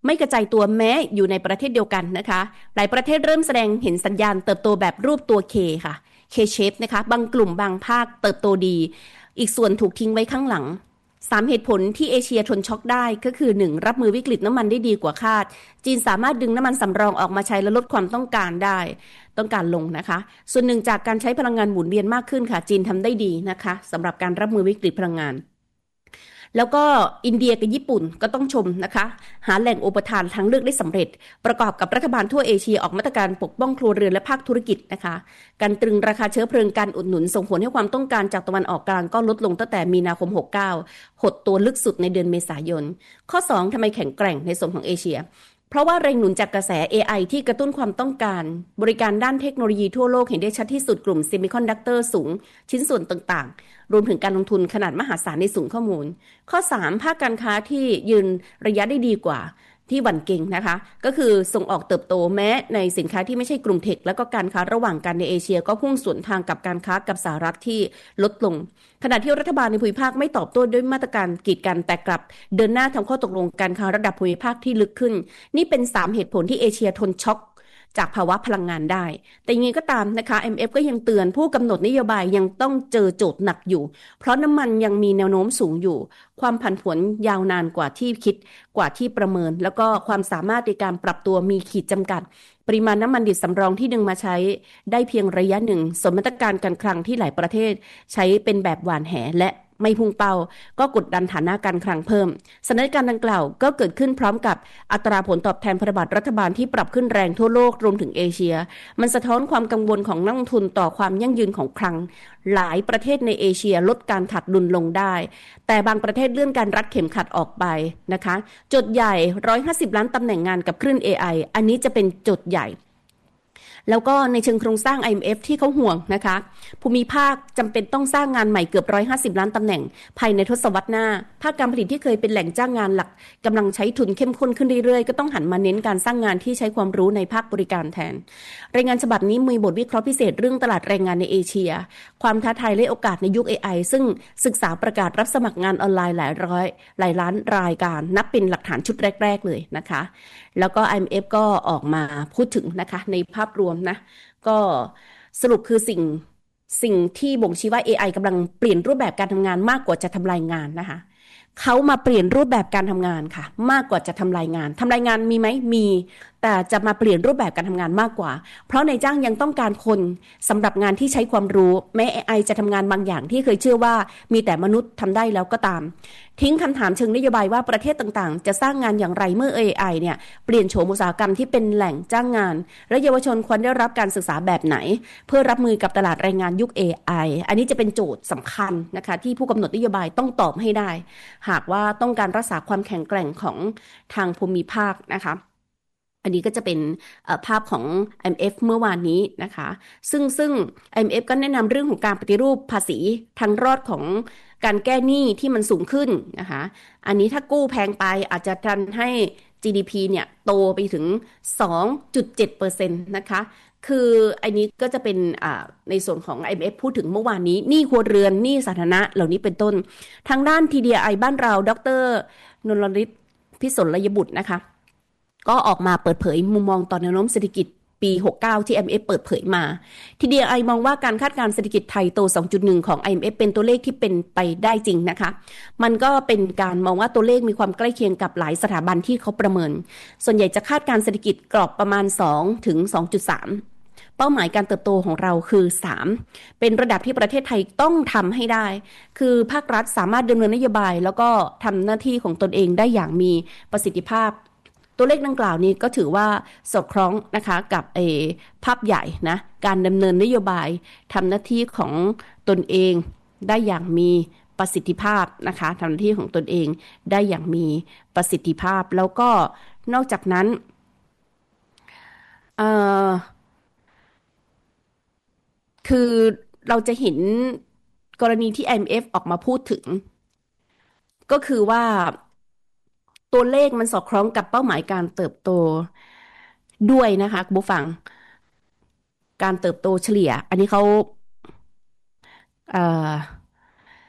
ไม่กระจายตัวแม้อยู่ในประเทศเดียวกันนะคะหลายประเทศเริ่มแสดงเห็นสัญญาณเติบโตแบบรูปตัว K ค่ะ K-shape นะคะบางกลุ่มบางภาคเติบโตดีอีกส่วนถูกทิ้งไว้ข้างหลัง3เหตุผลที่เอเชียทนช็อกได้ก็คือ 1. รับมือวิกฤตน้ำมันได้ดีกว่าคาดจีนสามารถดึงน้ำมันสำรองออกมาใช้และลดความต้องการลงนะคะส่วนหนึ่งจากการใช้พลังงานหมุนเวียนมากขึ้นค่ะจีนทำได้ดีนะคะสำหรับการรับมือวิกฤตพลังงานแล้วก็อินเดียกับญี่ปุ่นก็ต้องชมนะคะหาแหล่งอุปทานทางเลือกได้สำเร็จประกอบกับรัฐบาลทั่วเอเชียออกมาตรการปกป้องครัวเรือนและภาคธุรกิจนะคะการตรึงราคาเชื้อเพลิงการอุดหนุนส่งผลให้ความต้องการจากตะวันออกกลางก็ลดลงตั้งแต่มีนาคม69หดตัวลึกสุดในเดือนเมษายนข้อ2ทำไมแข็งแกร่งในส่วนของเอเชียเพราะว่าแรงหนุนจากกระแส AI ที่กระตุ้นความต้องการบริการด้านเทคโนโลยีทั่วโลกเห็นได้ชัดที่สุดกลุ่มเซมิคอนดักเตอร์สูงชิ้นส่วนต่างๆรวมถึงการลงทุนขนาดมหาศาลในศูนย์ข้อมูลข้อ3ภาคการค้าที่ยืนระยะได้ดีกว่าที่หวั่นเกรงนะคะก็คือส่งออกเติบโตแม้ในสินค้าที่ไม่ใช่กลุ่มเทคแล้วก็การค้าระหว่างกันในเอเชียก็พุ่งสวนทางกับการค้ากับสหรัฐที่ลดลงขณะที่รัฐบาลในภูมิภาคไม่ตอบโต้ด้วยมาตรการกีดกันแต่กลับเดินหน้าทำข้อตกลงการค้าระดับภูมิภาคที่ลึกขึ้นนี่เป็น3เหตุผลที่เอเชียทนช็อกจากภาวะพลังงานได้แต่ยังไงก็ตามนะคะ IMF ก็ยังเตือนผู้กำหนดนโยบายยังต้องเจอโจทย์หนักอยู่เพราะน้ำมันยังมีแนวโน้มสูงอยู่ความผันผวนยาวนานกว่าที่คิดกว่าที่ประเมินแล้วก็ความสามารถในการปรับตัวมีขีดจำกัดปริมาณน้ำมันดิบสำรองที่ดึงมาใช้ได้เพียงระยะหนึ่งส่วนมาตรการการคลังที่หลายประเทศใช้เป็นแบบหว่านแหและไม่พุ่งเป้าก็กดดันฐานะการคลังเพิ่มสถานการณ์ดังกล่าวก็เกิดขึ้นพร้อมกับอัตราผลตอบแทนพันธบัตรรัฐบาลที่ปรับขึ้นแรงทั่วโลกรวมถึงเอเชียมันสะท้อนความกังวลของนักลงทุนต่อความยั่งยืนของคลังหลายประเทศในเอเชียลดการขาดดุลลงได้แต่บางประเทศเลื่อนการรัดเข็มขัดออกไปนะคะโจทย์ใหญ่150ล้านตำแหน่งงานกับคลื่น AI อันนี้จะเป็นโจทย์ใหญ่แล้วก็ในเชิงโครงสร้าง IMF ที่เขาห่วงนะคะภูมิภาคจำเป็นต้องสร้างงานใหม่เกือบ150ล้านตำแหน่งภายในทศวรรษหน้าภาคการผลิตที่เคยเป็นแหล่งจ้างงานหลักกำลังใช้ทุนเข้มข้นขึ้นเรื่อยๆก็ต้องหันมาเน้นการสร้างงานที่ใช้ความรู้ในภาคบริการแทนรายงานฉบับนี้มีบทวิเคราะห์พิเศษเรื่องตลาดแรงงานในเอเชียความท้าทายและโอกาสในยุค AI ซึ่งศึกษาประกาศรับสมัครงานออนไลน์หลายล้านรายการนับเป็นหลักฐานชุดแรกๆเลยนะคะแล้วก็ IMF ก็ออกมาพูดถึงนะคะในภาพรวมนะก็สรุปคือสิ่งที่บ่งชี้ว่า AI กำลังเปลี่ยนรูปแบบการทำงานมากกว่าจะทำลายงานนะคะเขามาเปลี่ยนรูปแบบการทำงานค่ะมากกว่าจะทำลายงานมีไหมมีแต่จะมาเปลี่ยนรูปแบบการทำงานมากกว่าเพราะนายจ้างยังต้องการคนสำหรับงานที่ใช้ความรู้แม้ AI จะทำงานบางอย่างที่เคยเชื่อว่ามีแต่มนุษย์ทำได้แล้วก็ตามทิ้งคำถามเชิงนโยบายว่าประเทศต่างๆจะสร้างงานอย่างไรเมื่อ AI เนี่ยเปลี่ยนโฉมอุตสาหกรรมที่เป็นแหล่งจ้างงานและเยาวชนควรได้รับการศึกษาแบบไหนเพื่อรับมือกับตลาดแรงงานยุค AI อันนี้จะเป็นโจทย์สำคัญนะคะที่ผู้กำหนดนโยบายต้องตอบให้ได้หากว่าต้องการรักษาความแข็งแกร่งของทางภูมิภาคนะคะอันนี้ก็จะเป็นภาพของ IMF เมื่อวานนี้นะคะซึ่ง IMF ก็แนะนำเรื่องของการปฏิรูปภาษีทางรอดของการแก้หนี้ที่มันสูงขึ้นนะคะอันนี้ถ้ากู้แพงไปอาจจะทำให้ GDP เนี่ยโตไปถึง 2.7% นะคะคืออันนี้ก็จะเป็นในส่วนของ IMF พูดถึงเมื่อวานนี้หนี้ครัวเรือนหนี้สาธารณะเหล่านี้เป็นต้นทางด้าน TDI บ้านเราดร.นนฤทธิ์พิศลยบุตรนะคะก็ออกมาเปิดเผยมุมมองต่อแนวโน้มเศรษฐกิจปี69ที่ IMF เปิดเผยมา TDI มองว่าการคาดการณ์เศรษฐกิจไทยโต 2.1 ของ IMF เป็นตัวเลขที่เป็นไปได้จริงนะคะมันก็เป็นการมองว่าตัวเลขมีความใกล้เคียงกับหลายสถาบันที่เขาประเมินส่วนใหญ่จะคาดการณ์เศรษฐกิจกรอบประมาณ2ถึง 2.3 เป้าหมายการเติบโตของเราคือ3เป็นระดับที่ประเทศไทยต้องทำให้ได้คือภาครัฐสามารถดำเนินนโยบายแล้วก็ทำหน้าที่ของตนเองได้อย่างมีประสิทธิภาพตัวเลขดังกล่าวนี้ก็ถือว่าสอดคล้องนะคะกับภาพใหญ่นะการดำเนินนโยบายทำหน้าที่ของตนเองได้อย่างมีประสิทธิภาพนะคะทำหน้าที่ของตนเองได้อย่างมีประสิทธิภาพแล้วก็นอกจากนั้นคือเราจะเห็นกรณีที่ IMF ออกมาพูดถึงก็คือว่าตัวเลขมันสอดคล้องกับเป้าหมายการเติบโตด้วยนะคะคุณผู้ฟังการเติบโตเฉลี่ยอันนี้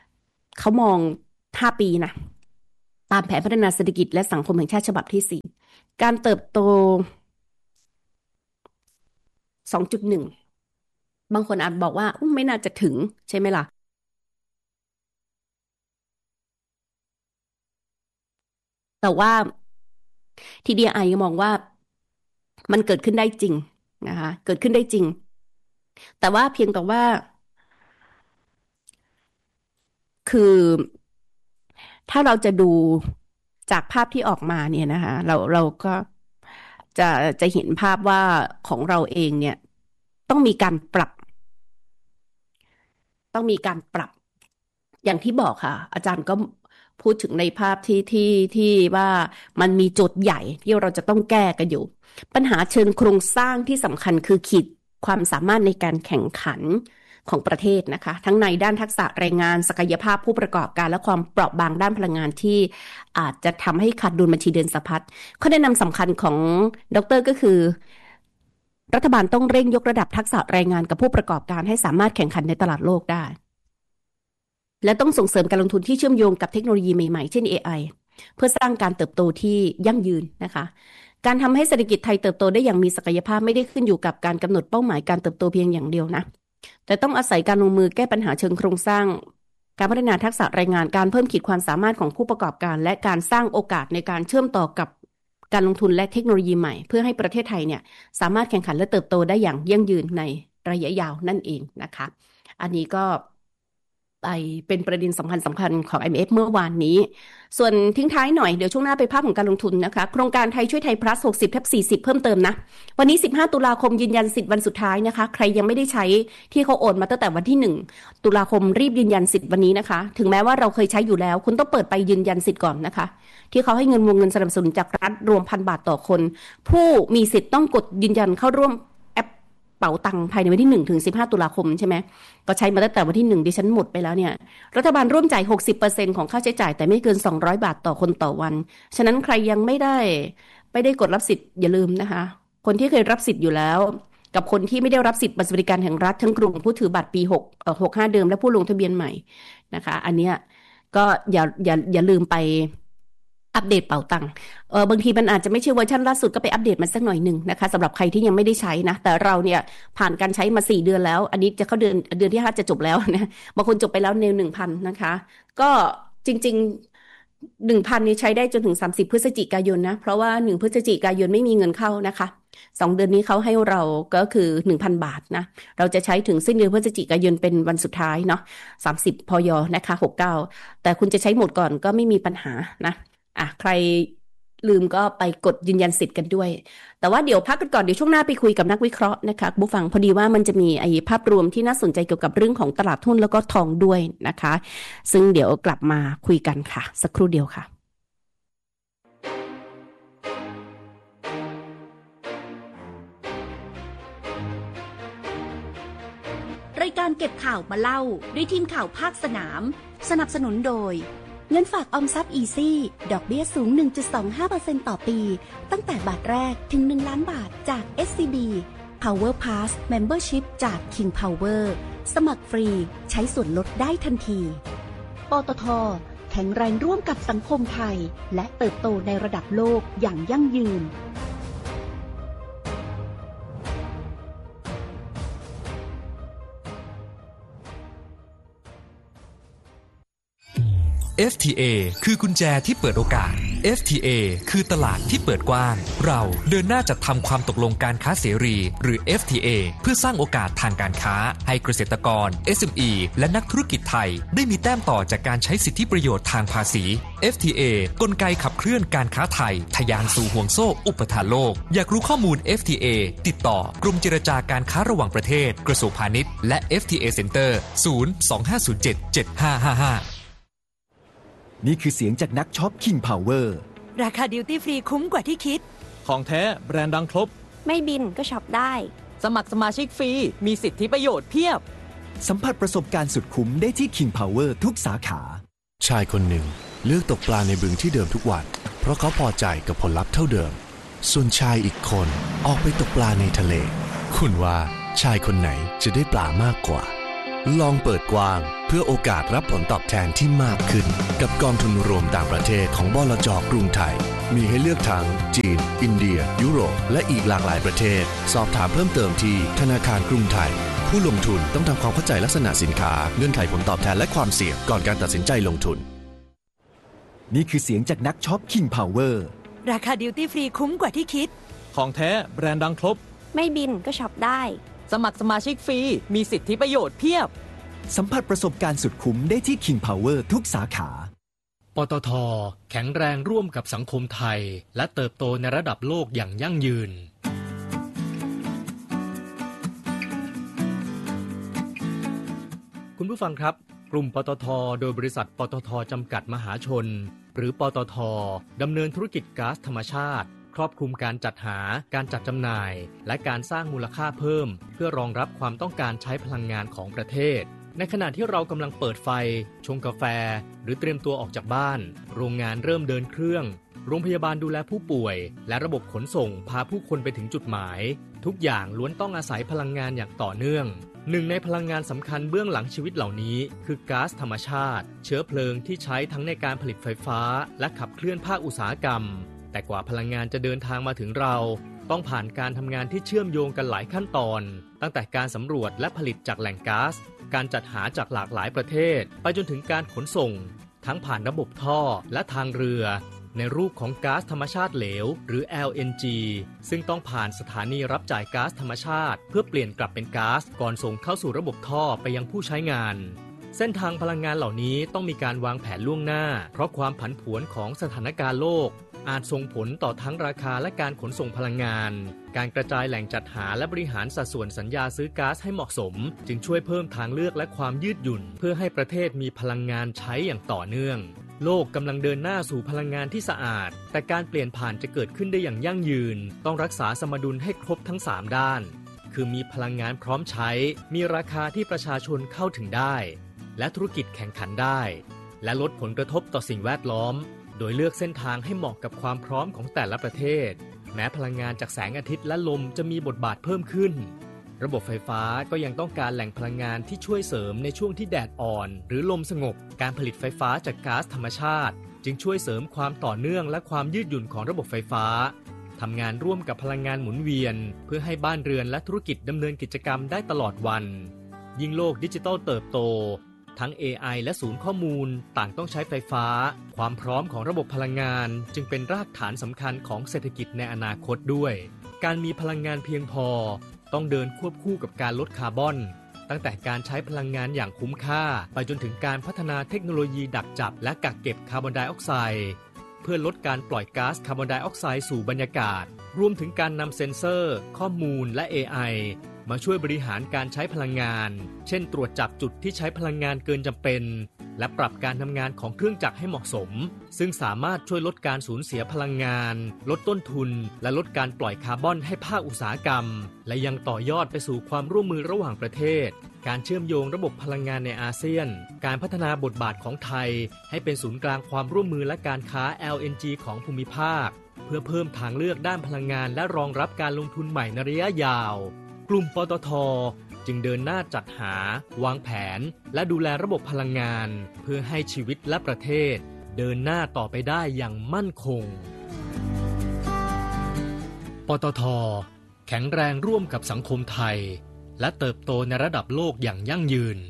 เขามอง5 ปีนะตามแผนพัฒนาเศรษฐกิจและสังคมแห่งชาติฉบับที่การเติบโต 2.1 บางคนอาจบอกว่าไม่น่าจะถึงใช่ไหมล่ะแต่ว่า TDI มองว่ามันเกิดขึ้นได้จริงนะคะเกิดขึ้นได้จริงแต่ว่าเพียงแต่ว่าคือถ้าเราจะดูจากภาพที่ออกมาเนี่ยนะคะเราก็จะจะเห็นภาพว่าของเราเองเนี่ยต้องมีการปรับต้องมีการปรับอย่างที่บอกค่ะอาจารย์ก็พูดถึงในภาพที่ว่ามันมีโจทย์ใหญ่ที่เราจะต้องแก้กันอยู่ปัญหาเชิงโครงสร้างที่สำคัญคือขีดความสามารถในการแข่งขันของประเทศนะคะทั้งในด้านทักษะแรงงานศักยภาพผู้ประกอบการและความเปราะบางด้านพลังงานที่อาจจะทำให้ขาดดุลบัญชีเดินสะพัดข้อแนะนำสำคัญของดร.ก็คือรัฐบาลต้องเร่งยกระดับทักษะแรงงานกับผู้ประกอบการให้สามารถแข่งขันในตลาดโลกได้และต้องส่งเสริมการลงทุนที่เชื่อมโยงกับเทคโนโลยีใหม่ๆเช่น AI เพื่อสร้างการเติบโตที่ยั่งยืนนะคะการทำให้เศรษฐกิจไทยเติบโตได้อย่างมีศักยภาพไม่ได้ขึ้นอยู่กับการกำหนดเป้าหมายการเติบโตเพียงอย่างเดียวนะแต่ต้องอาศัยการลงมือแก้ปัญหาเชิงโครงสร้างการพัฒนาทักษะแรงงานการเพิ่มขีดความสามารถของผู้ประกอบการและการสร้างโอกาสในการเชื่อมต่อกับการลงทุนและเทคโนโลยีใหม่เพื่อให้ประเทศไทยเนี่ยสามารถแข่งขันและเติบโตได้อย่างยั่งยืนในระยะยาวนั่นเองนะคะอันนี้ก็เป็นประเด็นสำคัญของ IMF เมื่อวานนี้ส่วนทิ้งท้ายหน่อยเดี๋ยวช่วงหน้าไปภาพของการลงทุนนะคะโครงการไทยช่วยไทย plus 60/40เพิ่มเติมนะวันนี้15ตุลาคมยืนยันสิทธิ์วันสุดท้ายนะคะใครยังไม่ได้ใช้ที่เขาโอนมาตั้งแต่วันที่1ตุลาคมรีบยืนยันสิทธิ์วันนี้นะคะถึงแม้ว่าเราเคยใช้อยู่แล้วคุณต้องเปิดไปยืนยันสิทธิ์ก่อนนะคะที่เขาให้วงเงินสนับสนุนจากรัฐรวม1,000 บาทต่อคนผู้มีสิทธิ์ต้องกดยืนยันเข้าร่วมเป๋าตังค์ภายในวันที่1ถึง15ตุลาคมใช่ไหมก็ใช้มาตั้งแต่วันที่1ดิฉันหมดไปแล้วเนี่ยรัฐบาลร่วมจ่าย 60% ของค่าใช้จ่ายแต่ไม่เกิน200 บาทต่อคนต่อวันฉะนั้นใครยังไม่ได้กดรับสิทธิ์อย่าลืมนะคะคนที่เคยรับสิทธิ์อยู่แล้วกับคนที่ไม่ได้รับสิทธิ์บัตรสวัสดิการแห่งรัฐทั้งกลุ่มผู้ถือบัตรปี65เดิมและผู้ลงทะเบียนใหม่นะคะอันเนี้ยก็อย่าลืมไปอัปเดตเป๋าตังค์บางทีมันอาจจะไม่ใช่เวอร์ชันล่าสุดก็ไปอัปเดตมันสักหน่อยหนึ่งนะคะสำหรับใครที่ยังไม่ได้ใช้นะแต่เราเนี่ยผ่านการใช้มา4 เดือนแล้วอันนี้จะเข้าเดือนที่5จะจบแล้วนะบางคนจบไปแล้วใน 1,000 นะคะก็จริงๆ 1,000 นี้ใช้ได้จนถึง30พฤศจิกายนนะเพราะว่า1พฤศจิกายนไม่มีเงินเข้านะคะ2 เดือนนี้เขาให้เราก็คือ 1,000 บาทนะเราจะใช้ถึงสิ้นเดือนพฤศจิกายนเป็นวันสุดท้ายเนาะ30พยนะคะ69แต่คุณจะใช้หมดก่อนก็ไม่มีปัญหานะใครลืมก็ไปกดยืนยันสิทธิ์กันด้วยแต่ว่าเดี๋ยวพักกันก่อนเดี๋ยวช่วงหน้าไปคุยกับนักวิเคราะห์นะคะผู้ฟังพอดีว่ามันจะมีภาพรวมที่น่าสนใจเกี่ยวกับเรื่องของตลาดหุ้นแล้วก็ทองด้วยนะคะซึ่งเดี๋ยวกลับมาคุยกันค่ะสักครู่เดียวค่ะรายการเก็บข่าวมาเล่าด้วยทีมข่าวภาคสนามสนับสนุนโดยเงินฝากออมทรัพย์อีซี่ดอกเบี้ยสูง 1.25% ต่อปีตั้งแต่บาทแรกถึง1 ล้านบาทจาก SCB Power Pass Membership จาก King Power สมัครฟรีใช้ส่วนลดได้ทันทีปตท.แข็งแรงร่วมกับสังคมไทยและเติบโตในระดับโลกอย่างยั่งยืน FTA คือกุญแจที่เปิดโอกาส FTA คือตลาดที่เปิดกว้างเราเดินหน้าจัดทำความตกลงการค้าเสรีหรือ FTA เพื่อสร้างโอกาสทางการค้าให้เกษตรกร SME และนักธุรกิจไทยได้มีแต้มต่อจากการใช้สิทธิประโยชน์ทางภาษี FTA กลไกขับเคลื่อนการค้าไทยทะยานสู่ห่วงโซ่อุปทานโลกอยากรู้ข้อมูล FTA ติดต่อกรมเจรจาการค้าระหว่างประเทศกระทรวงพาณิชย์และ FTA Center 025077555 นี่คือเสียงจากนักช็อป King Power ราคาดิวตี้ฟรีคุ้มกว่าที่คิดของแท้แบรนด์ดังครบไม่บินก็ช็อปได้สมัครสมาชิกฟรีมีสิทธิประโยชน์เพียบสัมผัสประสบการณ์สุดคุ้มได้ที่ King Power ทุกสาขาชายคนหนึ่งเลือกตกปลาในบึงที่เดิมทุกวันเพราะเขาพอใจกับผลลัพธ์เท่าเดิมส่วนชายอีกคนออกไปตกปลาในทะเลคุณว่าชายคนไหนจะได้ปลามากกว่าลองเปิดกว้างเพื่อโอกาสรับผลตอบแทนที่มากขึ้นกับกองทุนรวมต่างประเทศของบลจ.กรุงไทยมีให้เลือกทั้งจีนอินเดียยุโรปและอีกหลากหลายประเทศสอบถามเพิ่มเติมที่ธนาคารกรุงไทยผู้ลงทุนต้องทำความเข้าใจลักษณะสินค้าเงื่อนไขผลตอบแทนและความเสี่ยงก่อนการตัดสินใจลงทุนนี่คือเสียงจากนักช็อป King Power ราคาดิวตี้ฟรีคุ้มกว่าที่คิดของแท้แบรนด์ดังครบไม่บินก็ช็อปได้สมัครสมาชิกฟรีมีสิทธิประโยชน์เพียบสัมผัสประสบการณ์สุดคุ้มได้ที่ King Power ทุกสาขาปตท.แข็งแรงร่วมกับสังคมไทยและเติบโตในระดับโลกอย่างยั่งยืนคุณผู้ฟังครับกลุ่มปตท.โดยบริษัทปตท.จำกัดมหาชนหรือปตท.ดำเนินธุรกิจก๊าซธรรมชาติครอบคลุมการจัดหาการจัดจำหน่ายและการสร้างมูลค่าเพิ่มเพื่อรองรับความต้องการใช้พลังงานของประเทศในขณะที่เรากำลังเปิดไฟชงกาแฟหรือเตรียมตัวออกจากบ้านโรงงานเริ่มเดินเครื่องโรงพยาบาลดูแลผู้ป่วยและระบบขนส่งพาผู้คนไปถึงจุดหมายทุกอย่างล้วนต้องอาศัยพลังงานอย่างต่อเนื่องหนึ่งในพลังงานสำคัญเบื้องหลังชีวิตเหล่านี้คือก๊าซธรรมชาติเชื้อเพลิงที่ใช้ทั้งในการผลิตไฟฟ้าและขับเคลื่อนภาคอุตสาหกรรมแต่กว่าพลังงานจะเดินทางมาถึงเราต้องผ่านการทำงานที่เชื่อมโยงกันหลายขั้นตอนตั้งแต่การสำรวจและผลิตจากแหล่งก๊าซการจัดหาจากหลากหลายประเทศไปจนถึงการขนส่งทั้งผ่านระบบท่อและทางเรือในรูปของก๊าซธรรมชาติเหลวหรือ LNG ซึ่งต้องผ่านสถานีรับจ่ายก๊าซธรรมชาติเพื่อเปลี่ยนกลับเป็นก๊าซก่อนส่งเข้าสู่ระบบท่อไปยังผู้ใช้งานเส้นทางพลังงานเหล่านี้ต้องมีการวางแผนล่วงหน้าเพราะความผันผวนของสถานการณ์โลกอาจส่งผลต่อทั้งราคาและการขนส่งพลังงานการกระจายแหล่งจัดหาและบริหารสัดส่วนสัญญาซื้อก๊าซให้เหมาะสมจึงช่วยเพิ่มทางเลือกและความยืดหยุ่นเพื่อให้ประเทศมีพลังงานใช้อย่างต่อเนื่องโลกกำลังเดินหน้าสู่พลังงานที่สะอาดแต่การเปลี่ยนผ่านจะเกิดขึ้นได้อย่างยั่งยืนต้องรักษาสมดุลให้ครบทั้ง3ด้านคือมีพลังงานพร้อมใช้มีราคาที่ประชาชนเข้าถึงได้และธุรกิจแข่งขันได้และลดผลกระทบต่อสิ่งแวดล้อมโดยเลือกเส้นทางให้เหมาะกับความพร้อมของแต่ละประเทศแม้พลังงานจากแสงอาทิตย์และลมจะมีบทบาทเพิ่มขึ้นระบบไฟฟ้าก็ยังต้องการแหล่งพลังงานที่ช่วยเสริมในช่วงที่แดดอ่อนหรือลมสงบการผลิตไฟฟ้าจากก๊าซธรรมชาติจึงช่วยเสริมความต่อเนื่องและความยืดหยุ่นของระบบไฟฟ้าทำงานร่วมกับพลังงานหมุนเวียนเพื่อให้บ้านเรือนและธุรกิจดำเนินกิจกรรมได้ตลอดวันยิ่งโลกดิจิทัลเติบโตทั้ง AI และศูนย์ข้อมูลต่างต้องใช้ไฟฟ้าความพร้อมของระบบพลังงานจึงเป็นรากฐานสำคัญของเศรษฐกิจในอนาคตด้วยการมีพลังงานเพียงพอต้องเดินควบคู่กับการลดคาร์บอนตั้งแต่การใช้พลังงานอย่างคุ้มค่าไปจนถึงการพัฒนาเทคโนโลยีดักจับและกักเก็บคาร์บอนไดออกไซด์เพื่อลดการปล่อยก๊าซคาร์บอนไดออกไซด์สู่บรรยากาศรวมถึงการนำเซ็นเซอร์ข้อมูลและ AIมาช่วยบริหารการใช้พลังงานเช่นตรวจจับจุดที่ใช้พลังงานเกินจำเป็นและปรับการทำงานของเครื่องจักรให้เหมาะสมซึ่งสามารถช่วยลดการสูญเสียพลังงานลดต้นทุนและลดการปล่อยคาร์บอนให้ภาคอุตสาหกรรมและยังต่อยอดไปสู่ความร่วมมือระหว่างประเทศการเชื่อมโยงระบบพลังงานในอาเซียนการพัฒนาบทบาทของไทยให้เป็นศูนย์กลางความร่วมมือและการค้า LNG ของภูมิภาคเพื่อเพิ่มทางเลือกด้านพลังงานและรองรับการลงทุนใหม่ในระยะยาวกลุ่มปตท.จึงเดินหน้าจัดหาวางแผนและดูแลระบบพลังงานเพื่อให้ชีวิตและประเทศเดินหน้าต่อไปได้อย่างมั่นคงปตท.แข็งแรงร่วมกับสังคมไทยและเติบโตในระดับโลกอย่างยั่งยืน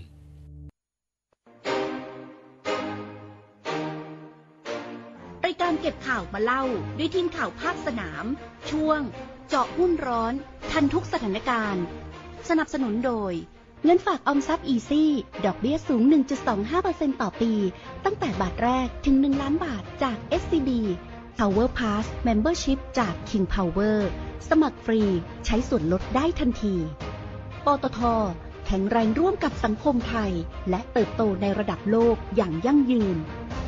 รายการเก็บข่าวมาเล่าด้วยทีมข่าวภาคสนามช่วงเจาะหุ้นร้อนทันทุกสถานการณ์สนับสนุนโดยเงินฝากออมทรัพย์อีซี่ดอกเบี้ยสูง 1.25% ต่อปีตั้งแต่บาทแรกถึง1ล้านบาทจาก SCB Power Pass Membership จาก King Power สมัครฟรีใช้ส่วนลดได้ทันทีปตท.แข็งแรงร่วมกับสังคมไทยและเติบโตในระดับโลกอย่างยั่งยืน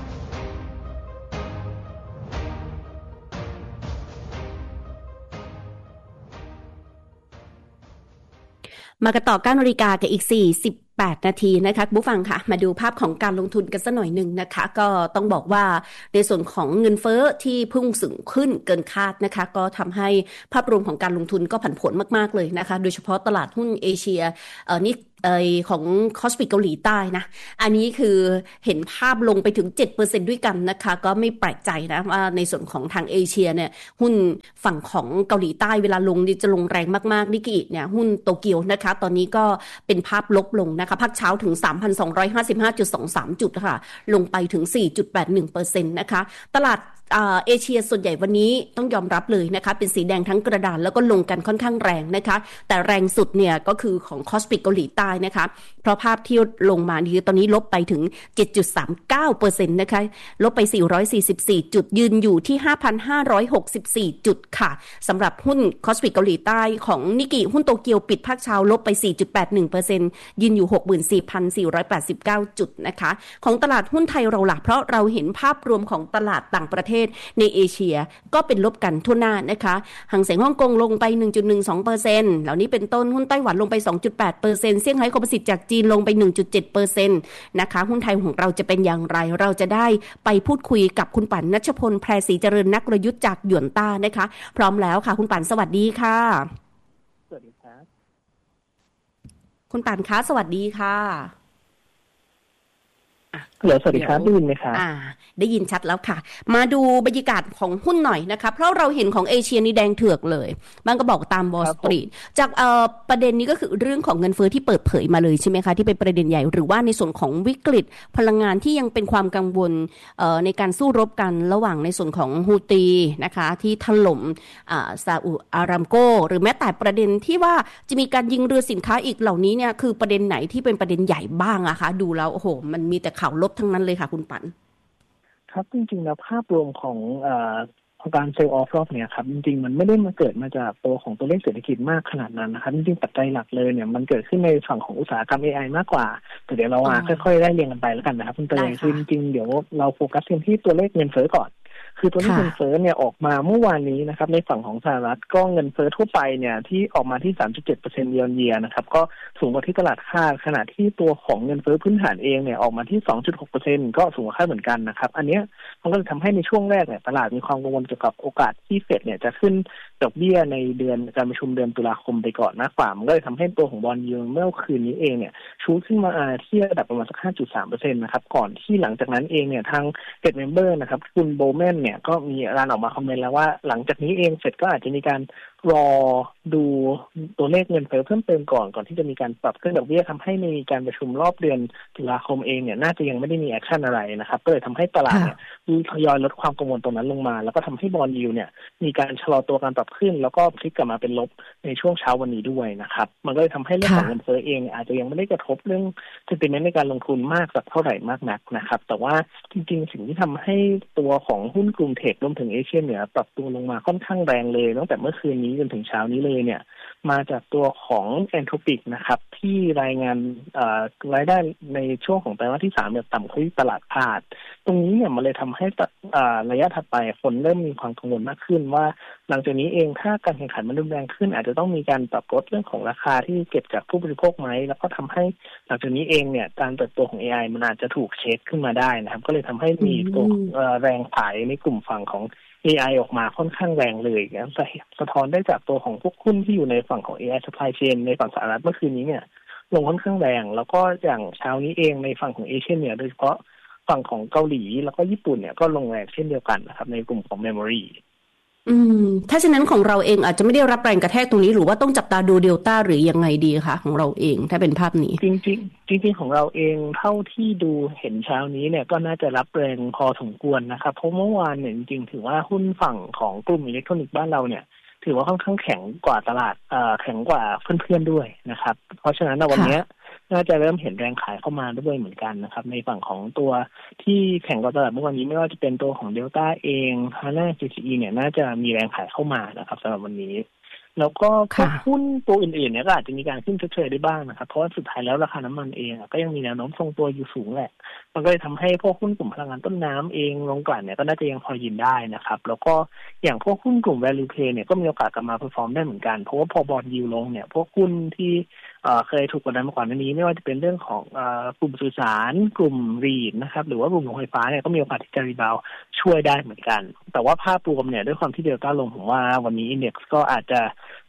มากันต่อ9 นาฬิกากับอีก48 นาทีนะคะผู้ฟังค่ะมาดูภาพของการลงทุนกันสักหน่อยหนึ่งนะคะก็ต้องบอกว่าในส่วนของเงินเฟ้อที่พุ่งสูงขึ้นเกินคาดนะคะก็ทำให้ภาพรวมของการลงทุนก็ผันผวนมากๆเลยนะคะโดยเฉพาะตลาดหุ้นเอเชียนี่ของคอสปิกเกาหลีใต้นะอันนี้คือเห็นภาพลงไปถึง 7% ด้วยกันนะคะก็ไม่แปลกใจนะว่าในส่วนของทางเอเชียเนี่ยหุ้นฝั่งของเกาหลีใต้เวลาลงจะลงแรงมากๆนิกเกิเนี่ยหุ้นโตเกียวนะคะตอนนี้ก็เป็นภาพลบลงนะคะภาคเช้าถึง 3,255.23 จุดค่ะลงไปถึง 4.81% นะคะตลาดเอเชียส่วนใหญ่วันนี้ต้องยอมรับเลยนะคะเป็นสีแดงทั้งกระดานแล้วก็ลงกันค่อนข้างแรงนะคะแต่แรงสุดเนี่ยก็คือของคอสปิกเกาหลีใต้นะคะเพราะภาพที่ลงมานี่ตอนนี้ลบไปถึง 7.39% นะคะลบไป444จุดยืนอยู่ที่ 5,564 จุดค่ะสำหรับหุ้นคอสปิกเกาหลีใต้ของนิกเกิหุ้นโตเกียวปิดภาคเช้าลบไป 4.81% ยืนอยู่ 64,489 จุดนะคะของตลาดหุ้นไทยเราล่ะเพราะเราเห็นภาพรวมของตลาดต่างประเทศในเอเชียก็เป็นลบกันทั่วหน้านะคะหังเส็งฮ่องกงลงไป 1.12% เหล่านี้เป็นต้นหุ้นไต้หวันลงไป 2.8% เซี่ยงไฮ้คอมโพสิตจากจีนลงไป 1.7% นะคะหุ้นไทยของเราจะเป็นอย่างไรเราจะได้ไปพูดคุยกับคุณปั่นณัชพลแพรศรีเจริญนักกลยุทธ์จากหยวนต้านะคะพร้อมแล้วค่ะคุณปั่นสวัสดีค่ะสวัสดีครับคุณปั่นคะสวัสดีค่ะสวัสดีครับได้ยินไหมครับได้ยินชัดแล้วค่ะมาดูบรรยากาศของหุ้นหน่อยนะคะเพราะเราเห็นของเอเชียนี่แดงเถือกเลยบางก็บอกตามวอลสตรีทจากประเด็นนี้ก็คือเรื่องของเงินเฟ้อที่เปิดเผยมาเลยใช่ไหมคะที่เป็นประเด็นใหญ่หรือว่าในส่วนของวิกฤตพลังงานที่ยังเป็นความกังวลในการสู้รบกันระหว่างในส่วนของฮูตีนะคะที่ถล่มซาอุอารามโกหรือแม้แต่ประเด็นที่ว่าจะมีการยิงเรือสินค้าอีกเหล่านี้เนี่ยคือประเด็นไหนที่เป็นประเด็นใหญ่บ้างอะคะดูแล้วโอ้โหมันมีแต่ข่าวลบทั้งนั้นเลยค่ะคุณปันครับจริงๆแล้วภาพรวมของการเซลล์ออฟรอบเนี่ยครับจริงๆมันไม่ได้มาเกิดมาจากตัวเลขเศรษฐกิจมากขนาดนั้นนะครับจริงๆปัจจัยหลักเลยเนี่ยมันเกิดขึ้นในฝั่งของอุตสาหกรรม AI มากกว่าแต่เดี๋ยวเราค่อยๆไล่เรียงกันไปแล้วกันนะครับคุณเตยคือจริงๆเดี๋ยวเราโฟกัสที่ตัวเลขเงินเฟ้อก่อนคือตัวเลขเงินเฟ้อเนี่ยออกมาเมื่อวานนี้นะครับในฝั่งของสหรัฐก็เงินเฟ้อทั่วไปเนี่ยที่ออกมาที่ 3.7% year-on-year นะครับก็สูงกว่าที่ตลาดคาดขณะที่ตัวของเงินเฟ้อพื้นฐานเองเนี่ยออกมาที่ 2.6% ก็สูงกว่าคาดเหมือนกันนะครับอันเนี้ยมันก็เลยทำให้ในช่วงแรกเนี่ยตลาดมีความกังวลเกี่ยวกับโอกาสที่เฟดเนี่ยจะขึ้นดอกเบี้ยในเดือนการประชุมเดือนตุลาคมไปก่อนมากกว่ามันก็เลยทำให้ตัวของบอนด์ยิลด์เมื่อคืนนี้เองเนี่ยชูขึ้นมาที่ระดับประมาณสัก 5.3% นะครับก่อนที่หลังจากนั้นเองเนี่ยทางเฟดเมมเบอร์นะครับคุณโบแมนเนี่ยก็มีการออกมาคอมเมนต์แล้วว่าหลังจากนี้เองเฟดก็อาจจะมีการรอดูตัวเลขเงินเฟ้อเพิ่มเติมก่อนที่จะมีการปรับขึ้นดอกเบี้ยทำให้ในการประชุมรอบเดือนตุลาคมเองเนี่ยน่าจะยังไม่ได้มีแอคชั่นอะไรนะครับก็เลยทำให้ตลาดเนี่ยทยอยลดความกังวลตรงนั้นลงมาแล้วก็ทำให้บอนด์ยิลด์เนี่ยมีการชะลอตัวการปรับขึ้นแล้วก็พลิกกลับมาเป็นลบในช่วงเช้าวันนี้ด้วยนะครับมันก็เลยทำให้เรื่องของเงินเฟ้อเองอาจจะยังไม่ได้กระทบเรื่องเซนติเมนต์ในการลงทุนมากสักเท่าไหร่มากนักนะครับแต่ว่าจริงๆสิ่งที่ทำให้ตัวของหุ้นกลุ่มเทครวมถึงเอเชียเหนือปรับตัวลงมาค่อนข้างแรงเลยตั้งแต่เมื่อคืนนี้จนถึงเช้านี้เลยเนี่ยมาจากตัวของแอนโทรปิกนะครับที่รายงานรายได้ในช่วงของไตรมาสที่3เนี่ยต่ำกว่าที่ตลาดคาดตรงนี้เนี่ยมันเลยทำให้ระยะถัดไปคนเริ่มมีความกังวลมากขึ้นว่าหลังจากนี้เองถ้าการแข่งขันมันรุนแรงขึ้นอาจจะต้องมีการปรับลดเรื่องของราคาที่เก็บจากผู้บริโภคไหมแล้วก็ทำให้หลังจากนี้เองเนี่ยการเติบโตของ AI มันอาจจะถูกเช็คขึ้นมาได้นะครับก็เลยทำให้มีตัวแรงขายในกลุ่มฝั่งของAI ออกมาค่อนข้างแรงเลยสะท้อนได้จากตัวของพวกหุ้นที่อยู่ในฝั่งของ AI supply chain ในฝั่งสหรัฐเมื่อคืนนี้เนี่ยลงค่อนข้างแรงแล้วก็อย่างเช้านี้เองในฝั่งของเอเชียเนี่ยโดยเฉพาะฝั่งของเกาหลีแล้วก็ญี่ปุ่นเนี่ยก็ลงแรงเช่นเดียวกันนะครับในกลุ่มของ memory ถ้าฉะนั้นของเราเองอาจจะไม่ได้รับแรงกระแทกตรงนี้หรือว่าต้องจับตาดูเดลต้าหรือยังไงดีคะของเราเองถ้าเป็นภาพนี้จริงของเราเองเท่าที่ดูเห็นเช้านี้เนี่ยก็น่าจะรับแรงพอสมควรนะครับเพราะเมื่อวานเนี่ยจริงถือว่าหุ้นฝั่งของกลุ่มอิเล็กทรอนิกส์บ้านเราเนี่ยถือว่าค่อนข้างแข็งกว่าตลาดแข็งกว่าเพื่อนๆด้วยนะครับเพราะฉะนั้นวันนี้น่าจะเริ่มเห็นแรงขายเข้ามาด้วยเหมือนกันนะครับในฝั่งของตัวที่แข่งกับตลาดเมื่อวันนี้ไม่ว่าจะเป็นตัวของเดลต้าเองฮาน่า GCE เนี่ยน่าจะมีแรงขายเข้ามานะครับสำหรับวันนี้แล้วก็พวกหุ้นตัวอื่นๆเนี่ยก็อาจจะมีการขึ้นเฉยๆได้บ้างนะครับเพราะว่าสุดท้ายแล้วราคาน้ำมันเองก็ยังมีแนวโน้มทรงตัวอยู่สูงแหละมันก็เลยทำให้พวกหุ้นกลุ่มพลังงานต้นน้ำเองโรงกลั่นเนี่ยก็น่าจะยังพอยืนได้นะครับแล้วก็อย่างพวกหุ้นกลุ่ม value play เนี่ยก็มีโอกาสกลับมาเพอร์ฟอร์มได้เหมือนกันเพราะว่าพอบอนด์ยิลด์ลงเนี่ยพวกหุ้นที่เคยถูกกดดันมาก่อนนี้ไม่ว่าจะเป็นเรื่องของกลุ่มสื่อสารกลุ่มรีดนะครับหรือว่ากลุ่มโรงไฟฟ้าเนี่ยก็มีโอกาสที่จะรีบาวช่วยได้เหมือนกันแต่ว่าภาพรวมเนี่ยด้วยความที่เดลต้าลงผมว่าวันนี้อินเด็กซ์ก็อาจจะ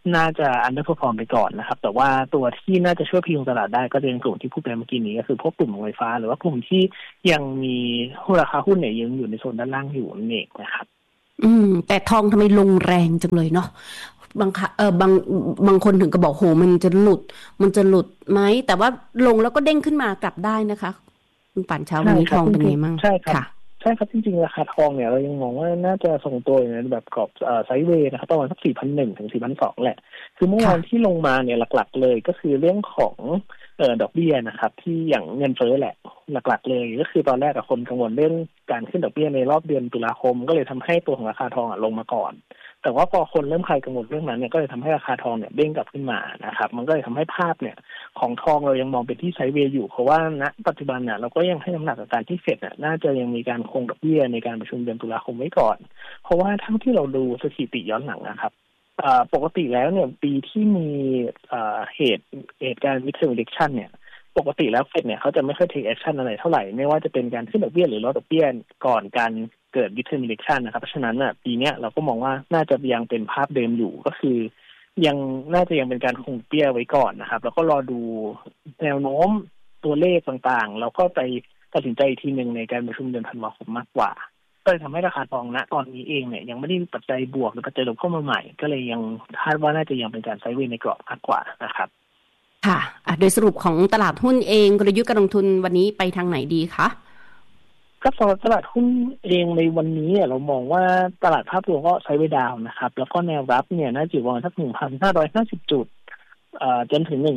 น่าจะ underperform ไปก่อนนะครับแต่ว่าตัวที่น่าจะช่วยพยุงตลาดได้ก็จะเป็นกลุ่มที่พูดไปเมื่อกี้นี้ก็คือพวกกลุ่มไฟฟ้าหรือว่ากลุ่มที่ยังมีราคาหุ้นเนี่ยยังอยู่ในโซนด้านล่างอยู่นั่นเองนะครับแต่ทองทำไมลงแรงจังเลยเนาะบางคนถึงก็บอกโหมันจะหลุดไหมแต่ว่าลงแล้วก็เด้งขึ้นมากลับได้นะคะคุณป่านเช้าวันนี้ทองเป็นไงมั่งใช่ครับจริงๆราคาทองเนี่ยเรายังมองว่าน่าจะทรงตัวอยู่ในแบบกรอบไซด์เวย์นะครับประมาณสัก 4,100 ถึง 4,200 แหละคือเมื่อวานที่ลงมาเนี่ยหลักๆเลยก็คือเรื่องของดอกเบี้ยนะครับที่อย่างเงินเฟ้อแหละหลักๆเลยก็คือตอนแรกคนกังวลเรื่องการขึ้นดอกเบี้ยในรอบเดือนตุลาคมก็เลยทำให้ตัวของราคาทองลงมาก่อนแต่ว่าพอคนเริ่มคลายกังวลเรื่องนั้นเนี่ยก็เลยทำให้ราคาทองเนี่ยเด้งกลับขึ้นมานะครับมันก็เลยทำให้ภาพเนี่ยของทองเรายังมองเป็นที่ไซด์เวย์อยู่เพราะว่าณปัจจุบันเนี่ยเราก็ยังให้น้ำหนักกับการที่เฟดน่าจะยังมีการคงดอกเบี้ยในการประชุมเดือนตุลาคมไว้ก่อนเพราะว่าทั้งที่เราดูสถิติย้อนหลังนะครับปกติแล้วเนี่ยปีที่มีเหตุการณ์ midterm election เนี่ยปกติแล้วเฟดเนี่ยเขาจะไม่ค่อย take action อะไรเท่าไหร่ไม่ว่าจะเป็นการขึ้นดอกเบี้ยหรือลดดอกเบี้ยก่อนการเกิด midterm election นะครับเพราะฉะนั้นปีนี้เราก็มองว่าน่าจะยังเป็นภาพเดิมอยู่ก็คือยังน่าจะยังเป็นการคงเบี้ยไว้ก่อนนะครับแล้วก็รอดูแนวโน้มตัวเลขต่างๆแล้วก็ไปตัดสินใจทีนึงในการประชุมเดือนธันวาคมมากกว่าก็เลยทำให้ราคาทองณตอนนี้เองเนี่ยยังไม่ได้มีปัจจัยบวกหรือปัจจัยลบเข้ามาใหม่ก็เลยยังคาดว่าน่าจะยังเป็นการไซด์เวย์ในกรอบมากกว่านะครับค่ะโดยสรุปของตลาดหุ้นเองกลยุทธ์การลงทุนวันนี้ไปทางไหนดีคะก็สำหรับตลาดหุ้นเองในวันนี้เรามองว่าตลาดภาพรวมก็ไซด์เวย์ดาวน์นะครับแล้วก็แนวรับเนี่ยน่าจะอยู่ประมาณสัก 1,550 จุดจนถึง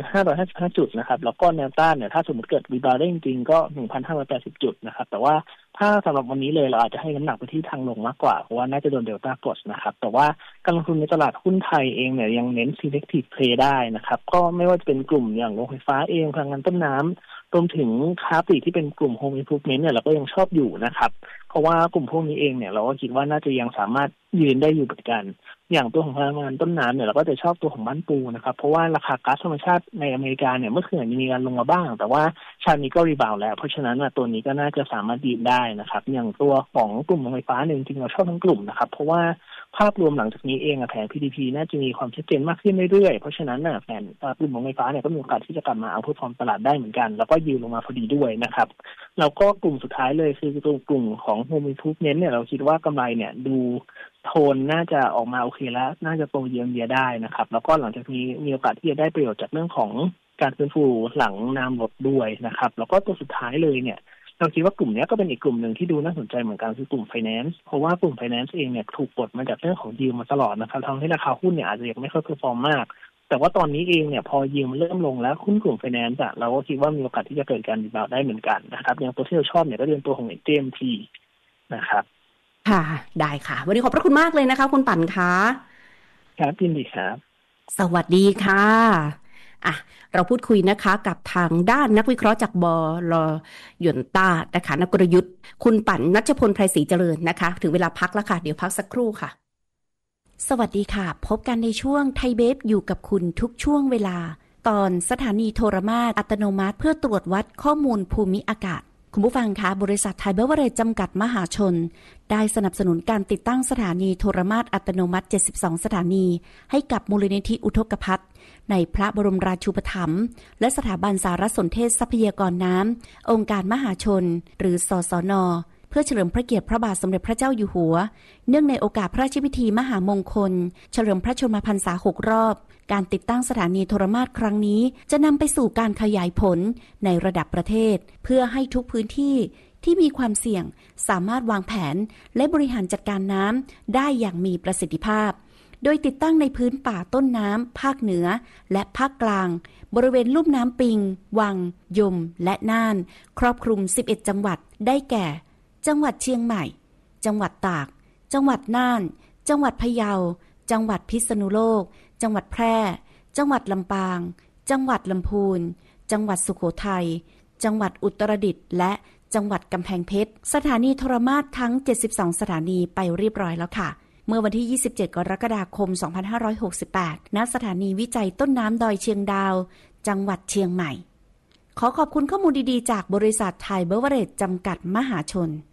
1,555 จุดนะครับแล้วก็แนวต้านเนี่ยถ้าสมมติเกิดรีบาวด์ได้จริงๆก็ 1,580 จุดนะครับแต่ว่าถ้าสำหรับวันนี้เลยเราอาจจะให้น้ำหนักไปที่ทางลงมากกว่าเพราะว่าน่าจะโดนเดลต้ากดนะครับแต่ว่าการลงทุนในตลาดหุ้นไทยเองเนี่ยยังเน้น selective play ได้นะครับก็ไม่ว่าจะเป็นกลุ่มอย่างโรงไฟฟ้าเองพลังงานต้นน้ำรวมถึงค้าปลีกที่เป็นกลุ่ม home improvement เนี่ยเราก็ยังชอบอยู่นะครับเพราะว่ากลุ่มพวกนี้เองเนี่ยเราก็คิดว่าน่าจะยังสามารถยืนได้อยู่เหมือนกันอย่างตัวของพลังงานต้นน้ำเนี่ยเราก็จะชอบตัวของบ้านปูนะครับเพราะว่าราคาก๊าซธรรมชาติในอเมริกาเนี่ยเมื่อคืนมีการลงมาบ้างแต่ว่าเช้านี้ก็รีบาวด์แล้วเพราะฉะนั้นตัวนี้ก็น่าจะสามารถยืนได้นะครับอย่างตัวของกลุ่มโรงไฟฟ้าเนี่ยจริงๆเราชอบทั้งกลุ่มนะครับเพราะว่าภาพรวมหลังจากนี้เองแผน PDP น่าจะมีความชัดเจนมากขึ้นเรื่อยๆเพราะฉะนั้นแผนกลุ่มโรงไฟฟ้าเนี่ยก็มีโอกาสที่จะกลับมาเอาพุทธฟอร์มตลาดได้เหมือนกันแล้วก็ยืนลงมาพอดีด้วยนะครับแล้วก็กลุ่มสุดท้ายเลยคือตัวกลุ่มของ Home Improvement เนี่ยเราคิดว่ากำไรเนี่ยดูโทนน่าจะออกมาโอเคแล้วน่าจะโตเยียได้นะครับแล้วก็หลังจากนี้มีโอกาสที่จะได้ประโยชน์จากเรื่องของการฟื้นฟูหลังน้ำลดด้วยนะครับแล้วก็ตัวสุดท้ายเลยเนี่ยเราคิดว่ากลุ่มนี้ก็เป็นอีกกลุ่มหนึ่งที่ดูน่าสนใจเหมือนกันคือกลุ่ม Finance เพราะว่ากลุ่ม Finance เองเนี่ยถูกกดมาจากเรื่องของยิลด์มาตลอดนะครับทำให้ราคาหุ้นเนี่ยอาจจะยังไม่ค่อยเพอร์ฟอร์มมากแต่ว่าตอนนี้เองเนี่ยพอยิลด์มันเริ่มลงแล้วหุ้นกลุ่ม Finance เราก็คิดว่ามีโอกาสที่จะเกิดการรีบาวด์ได้เหมือนกันนะครับอย่างตัวที่เราชอบเนี่ยก็เป็นตัวของ JMT นะครับค่ะได้ค่ะวันนี้ขอบพระคุณมากเลยนะคะคุณปั่นคะครับยินดีครับสวัสดีค่ะเราพูดคุยนะคะกับทางด้านนักวิเคราะห์จากบล.ยนต้านะคะนักกลยุทธ์คุณปั่นณัชพลไพรศรีเจริญนะคะถึงเวลาพักแล้วค่ะเดี๋ยวพักสักครู่ค่ะสวัสดีค่ะพบกันในช่วงไทยเบฟอยู่กับคุณทุกช่วงเวลาตอนสถานีโทรมาตรอัตโนมัติเพื่อตรวจวัดข้อมูลภูมิอากาศคุณผู้ฟังคะบริษัทไทยเบเวอเรจจำกัดมหาชนได้สนับสนุนการติดตั้งสถานีโทรมาตรอัตโนมัติ72สถานีให้กับมูลนิธิอุทกภัทรในพระบรมราชูปถัมภ์และสถาบันสารสนเทศทรัพยากรน้ำองค์การมหาชนหรือสสน.เพื่อเฉลิมพระเกียรติพระบาทสมเด็จพระเจ้าอยู่หัวเนื่องในโอกาสพระราชพิธีมหามงคลเฉลิมพระชนมพรรษา6รอบการติดตั้งสถานีโทรมาตรครั้งนี้จะนำไปสู่การขยายผลในระดับประเทศเพื่อให้ทุกพื้นที่ที่มีความเสี่ยงสามารถวางแผนและบริหารจัดการน้ำได้อย่างมีประสิทธิภาพโดยติดตั้งในพื้นป่าต้นน้ำภาคเหนือและภาคกลางบริเวณลุ่มน้ำปิงวังยมและน่านครอบคลุม11จังหวัดได้แก่จังหวัดเชียงใหม่จังหวัดตากจังหวัดน่านจังหวัดพะเยาจังหวัดพิษณุโลกจังหวัดแพร่จังหวัดลำปางจังหวัดลำพูนจังหวัดสุโขทัยจังหวัดอุตรดิตถ์และจังหวัดกำแพงเพชรสถานีโทรมาตรทั้ง72สถานีไปเรียบร้อยแล้วค่ะเมื่อวันที่27กรกฎาคม2568ณสถานีวิจัยต้นน้ำดอยเชียงดาวจังหวัดเชียงใหม่ขอขอบคุณข้อมูลดีๆจากบริษัทไทยเบเวอเรจจำกัดมหาชน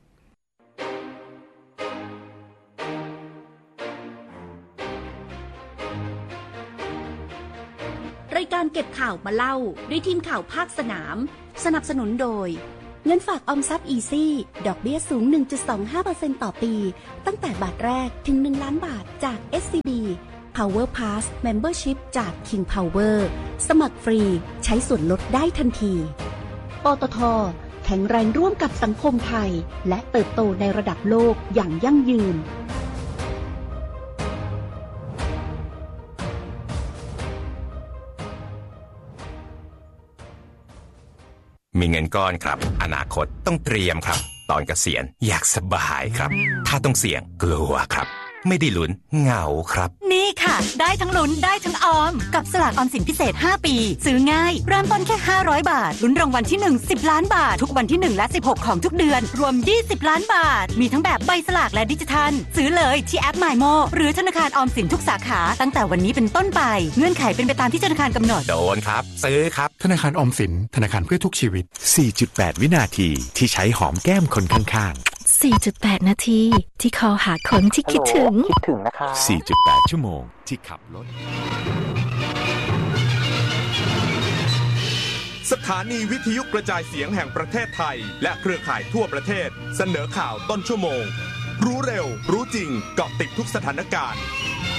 รายการเก็บข่าวมาเล่าด้วยทีมข่าวภาคสนามสนับสนุนโดยเงินฝากออมทรัพย์อีซี่ดอกเบี้ยสูง 1.25% ต่อปีตั้งแต่บาทแรกถึง1 ล้านบาทจาก SCB Power Pass Membership จาก King Power สมัครฟรีใช้ส่วนลดได้ทันทีปตท.แข็งแรงร่วมกับสังคมไทยและเติบโตในระดับโลกอย่างยั่งยืนมีเงินก้อนครับอนาคตต้องเตรียมครับตอนเกษียณอยากสบายครับถ้าต้องเสี่ยงกลัวครับไม่ได้ลุ้นเหงาครับนี่ค่ะได้ทั้งลุ้นได้ทั้งออมกับสลากออมสินพิเศษ5ปีซื้อง่ายเริ่มต้นแค่500 บาทลุ้นรางวัลที่1 10 ล้านบาททุกวันที่1และ16ของทุกเดือนรวม20 ล้านบาทมีทั้งแบบใบสลากและดิจิทัลซื้อเลยที่แอป MyMo หรือธนาคารออมสินทุกสาขาตั้งแต่วันนี้เป็นต้นไปเงื่อนไขเป็นไปตามที่ธนาคารกำหนดโดนครับซื้อครับธนาคารออมสินธนาคารเพื่อทุกชีวิต 4.8 วินาทีที่ใช้หอมแก้มคนข้างๆ 4.8 นาทีที่คอหาคนที่คิดถึงนะคะ 4.8 ชั่วโมงที่ขับรถสถานีวิทยุกระจายเสียงแห่งประเทศไทยและเครือข่ายทั่วประเทศเสนอข่าวต้นชั่วโมงรู้เร็วรู้จริงเกาะติดทุกสถานการณ์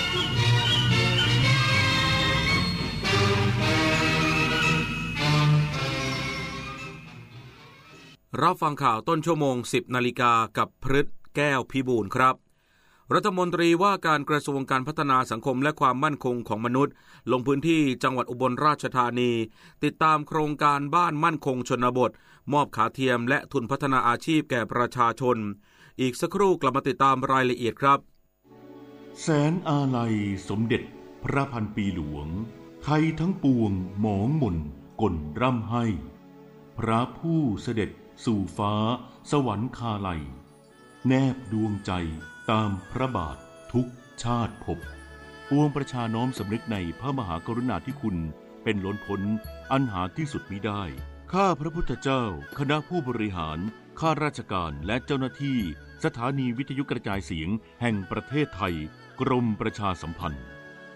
รับฟังข่าวต้นชั่วโมง 10 นาฬิกากับพฤทธิ์แก้วพิบูลครับรัฐมนตรีว่าการกระทรวงการพัฒนาสังคมและความมั่นคงของมนุษย์ลงพื้นที่จังหวัดอุบลราชธานีติดตามโครงการบ้านมั่นคงชนบทมอบขาเทียมและทุนพัฒนาอาชีพแก่ประชาชนอีกสักครู่กลับมาติดตามรายละเอียดครับแสนอาลัยสมเด็จพระพันปีหลวงไทยทั้งปวงหมองหม่นก่นร่ำให้พระผู้เสด็จสู่ฟ้าสวรรคาลัยแนบดวงใจตามพระบาททุกชาติภพปวงประชาน้อมสำนึกในพระมหากรุณาธิคุณเป็นล้นพ้นอันหาที่สุดมิได้ข้าพระพุทธเจ้าคณะผู้บริหารข้าราชการและเจ้าหน้าที่สถานีวิทยุกระจายเสียงแห่งประเทศไทยกรมประชาสัมพันธ์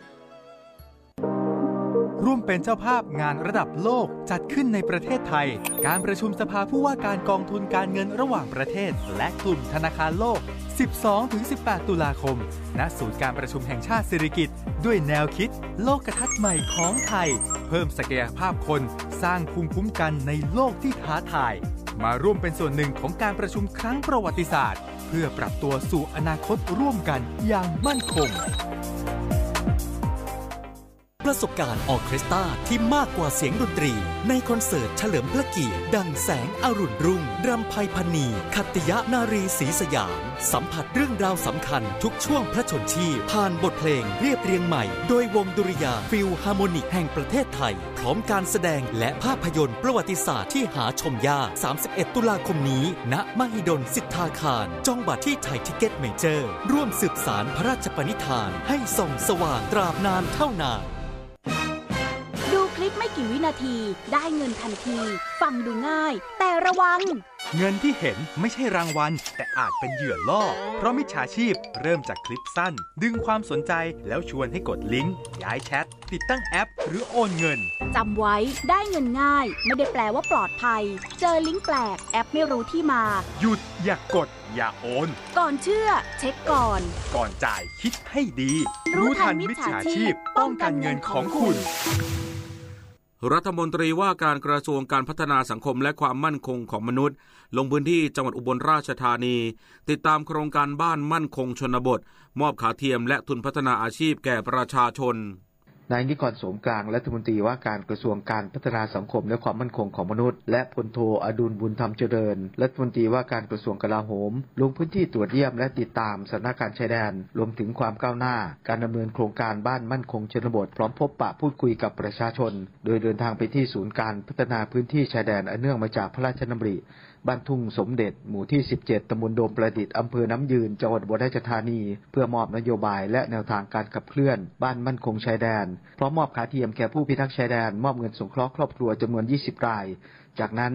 ร่วมเป็นเจ้าภาพงานระดับโลกจัดขึ้นในประเทศไทยการประชุมสภาผู้ว่าการกองทุนการเงินระหว่างประเทศและกลุ่มธนาคารโลก 12-18 ตุลาคมณศูนย์การประชุมแห่งชาติสิริกิติ์ด้วยแนวคิดโลกทัศน์ใหม่ของไทยเพิ่มศักยภาพคนสร้างภูมิคุ้มกันในโลกที่ท้าทายมาร่วมเป็นส่วนหนึ่งของการประชุมครั้งประวัติศาสตร์เพื่อปรับตัวสู่อนาคตร่วมกันอย่างมั่นคงประสบการณ์ออร์เคสตราที่มากกว่าเสียงดนตรีในคอนเสิร์ตเฉลิมพระเกียรติดังแสงอรุณรุ่งรำไพพรรณีขัตติยนารีศรีสยามสัมผัสเรื่องราวสำคัญทุกช่วงพระชนชีพผ่านบทเพลงเรียบเรียงใหม่โดยวงดุริยางค์ฟิลฮาร์โมนิกแห่งประเทศไทยพร้อมการแสดงและภาพยนตร์ประวัติศาสตร์ที่หาชมยาก31 ตุลาคมนี้ณมหิดลสิทธาคารจองบัตรที่ไทยทิเก็ตเมเจอร์ร่วมสืบสานพระราชปณิธานให้ส่องสว่างตราบนานเท่านานดูคลิปไม่กี่วินาทีได้เงินทันทีฟังดูง่ายแต่ระวังเงินที่เห็นไม่ใช่รางวัลแต่อาจเป็นเหยื่อล่อเพราะมิจฉาชีพเริ่มจากคลิปสั้นดึงความสนใจแล้วชวนให้กดลิงก์ย้ายแชทติดตั้งแอปหรือโอนเงินจำไว้ได้เงินง่ายไม่ได้แปลว่าปลอดภัยเจอลิงก์แปลกแอปไม่รู้ที่มาหยุดอย่ากดอย่าโอนก่อนเชื่อเช็คก่อนจ่ายคิดให้ดีรู้ทันมิจฉาชีพป้องกันเงินของคุณรัฐมนตรีว่าการกระทรวงการพัฒนาสังคมและความมั่นคงของมนุษย์ลงพื้นที่จังหวัดอุบลราชธานีติดตามโครงการบ้านมั่นคงชนบทมอบขาเทียมและทุนพัฒนาอาชีพแก่ประชาชนนายนิกร โสมกลางรัฐมนตรีว่าการกระทรวงการพัฒนาสังคมและความมั่นคงของมนุษย์และพลโทอดุลบุญธรรมเจริญรัฐมนตรีว่าการกระทรวงกลาโหมลงพื้นที่ตรวจเยี่ยมและติดตามสถานการณ์ชายแดนรวมถึงความก้าวหน้าการดำเนินโครงการบ้านมั่นคงชนบทพร้อมพบปะพูดคุยกับประชาชนโดยเดินทางไปที่ศูนย์การพัฒนาพื้นที่ชายแดนอันเนื่องมาจากพระราชดำริบ้านทุ่งสมเด็จหมู่ที่17ตำบลโดมประดิษฐ์อำเภอน้ำยืนจังหวัดอุบลราชธานีเพื่อมอบนโยบายและแนวทางการขับเคลื่อนบ้านมั่นคงชายแดนพร้อมมอบขาเทียมแก่ผู้พิทักษ์ชายแดนมอบเงินสงเคราะห์ครอบครัวจำนวน20 รายจากนั้น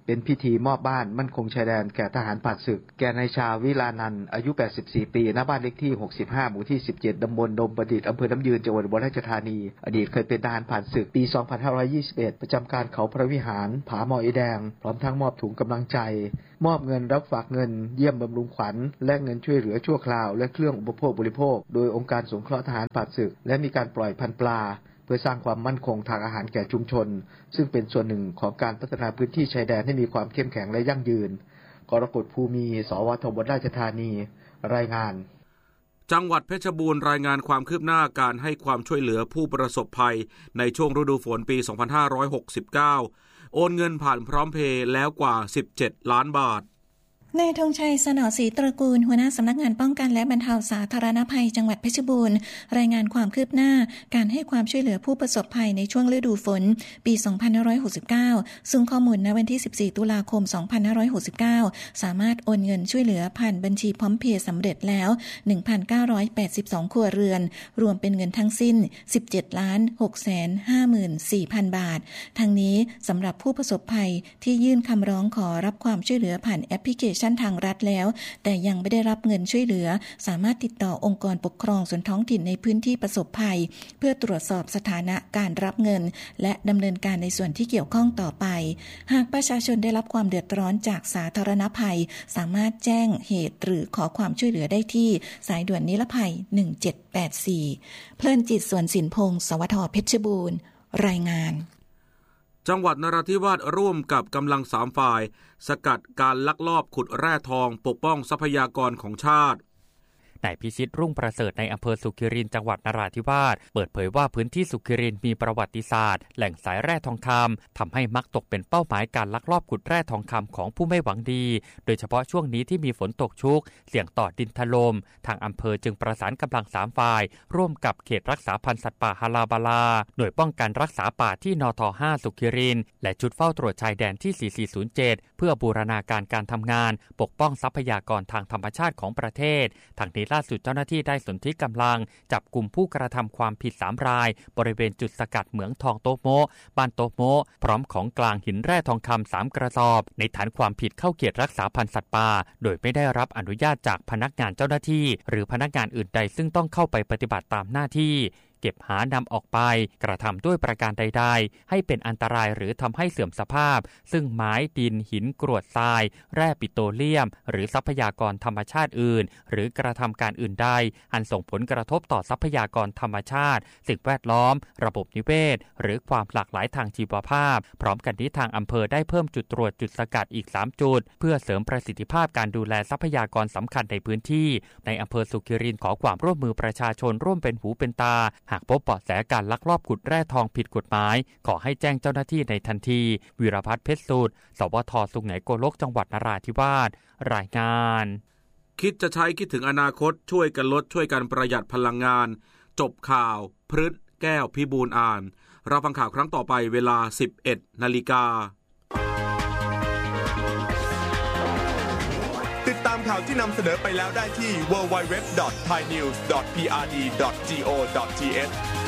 เป็นพิธีมอบบ้านมั่นคงชายแดนแก่ทหารผ่านศึกแก่นายชาวิลานันท์อายุ84ปีณบ้านเลขที่65หมู่ที่17ตำบลดมประดิษฐ์อำเภอน้ำยืนจังหวัดอุบลราชธานีอดีตเคยเป็นทหารผ่านศึกปี2521ประจำการเขาพระวิหารผาหมออีแดงพร้อมทั้งมอบถุงกำลังใจมอบเงินรับฝากเงินเยี่ยมบำรุงขวัญและเงินช่วยเหลือชั่วคราวและเครื่องอุปโภคบริโภคโดยองค์การสงเคราะห์ทหารผ่านศึกและมีการปล่อยพันธุ์ปลาเพื่อสร้างความมั่นคงทางอาหารแก่ชุมชนซึ่งเป็นส่วนหนึ่งของการพัฒนาพื้นที่ชายแดนให้มีความเข้มแข็งและยั่งยืนกรกฎภูมิสวทบราชธานีรายงานจังหวัดเพชรบูรณ์รายงานความคืบหน้าการให้ความช่วยเหลือผู้ประสบภัยในช่วงฤดูฝนปี 2569 โอนเงินผ่านพร้อมเพย์แล้วกว่า17ล้านบาทนายธงชัยสนอศรีตระกูลหัวหน้าสำนักงานป้องกันและบรรเทาสาธารณภัยจังหวัดเพชรบูรณ์รายงานความคืบหน้าการให้ความช่วยเหลือผู้ประสบภัยในช่วงฤดูฝนปี 2569 ซึ่งข้อมูลณวันที่ 14 ตุลาคม 2569 สามารถโอนเงินช่วยเหลือผ่านบัญชีพร้อมเพย์สำเร็จแล้ว 1,982 ครัวเรือนรวมเป็นเงินทั้งสิ้น 17,654,000 บาททั้งนี้สำหรับผู้ประสบภัยที่ยื่นคำร้องขอรับความช่วยเหลือผ่านแอปพลิเคชันทางรัฐแล้วแต่ยังไม่ได้รับเงินช่วยเหลือสามารถติดต่อองค์กรปกครองส่วนท้องถิ่นในพื้นที่ประสบภัยเพื่อตรวจสอบสถานะการรับเงินและดำเนินการในส่วนที่เกี่ยวข้องต่อไปหากประชาชนได้รับความเดือดร้อนจากสาธารณภัยสามารถแจ้งเหตุหรือขอความช่วยเหลือได้ที่สายด่วนนิรภัย1784เพลินจิตสวนสินพงศ์สวทเพชรบูรณ์รายงานจังหวัดนราธิวาสร่วมกับกำลัง3ฝ่ายสกัดการลักลอบขุดแร่ทองปกป้องทรัพยากรของชาตินายพิชิตรุ่งประเสริฐในอำเภอสุขิรินทร์จังหวัดนราธิวาสเปิดเผยว่าพื้นที่สุขิรินทร์มีประวัติศาสตร์แหล่งสายแร่ทองคำทำให้มักตกเป็นเป้าหมายการลักลอบขุดแร่ทองคำของผู้ไม่หวังดีโดยเฉพาะช่วงนี้ที่มีฝนตกชุกเสี่ยงต่อดินถล่มทางอำเภอจึงประสานกำลัง3ฝ่ายร่วมกับเขตรักษาพันธุ์สัตว์ป่าฮาลาบาลาหน่วยป้องกันรักษาป่าที่นท5สุขิรินทร์และชุดเฝ้าตรวจชายแดนที่4407เพื่อบูรณาการทำงานปกป้องทรัพยากรทางธรรมชาติของประเทศทางนี้ล่าสุดเจ้าหน้าที่ได้สนธิกำลังจับกลุ่มผู้กระทำความผิด3รายบริเวณจุดสกัดเหมืองทองโต๊ะโมบ้านโต๊ะโมพร้อมของกลางหินแร่ทองคำ3กระสอบในฐานความผิดเข้าเขตรักษาพันธุ์สัตว์ป่าโดยไม่ได้รับอนุญาตจากพนักงานเจ้าหน้าที่หรือพนักงานอื่นใดซึ่งต้องเข้าไปปฏิบัติตามหน้าที่เก็บหานำออกไปกระทำด้วยประการใดๆให้เป็นอันตรายหรือทำให้เสื่อมสภาพซึ่งไม้ดินหินกรวดทรายแร่ปิโตรเลียมหรือทรัพยากรธรรมชาติอื่นหรือกระทำการอื่นใดอันส่งผลกระทบต่อทรัพยากรธรรมชาติสิ่งแวดล้อมระบบนิเวศหรือความหลากหลายทางชีวภาพพร้อมกันนี้ทางอำเภอได้เพิ่มจุดตรวจจุดสกัดอีก3จุดเพื่อเสริมประสิทธิภาพการดูแลทรัพยากรสำคัญในพื้นที่ในอำเภอสุขิรินทร์ขอความร่วมมือประชาชนร่วมเป็นหูเป็นตาหากพบเบาะแสการลักลอบขุดแร่ทองผิดกฎหมายขอให้แจ้งเจ้าหน้าที่ในทันทีวิรพัฒน์เพชรสูตรสวทสุไหงโกลกจังหวัดนราธิวาสรายงานคิดจะใช้คิดถึงอนาคตช่วยกันลดช่วยกันประหยัดพลังงานจบข่าวพฤษแก้วพิบูลอ่านรับฟังข่าวครั้งต่อไปเวลา 11 นาฬิกาติดตามข่าวที่นำเสนอไปแล้วได้ที่ www.thainews.prd.go.th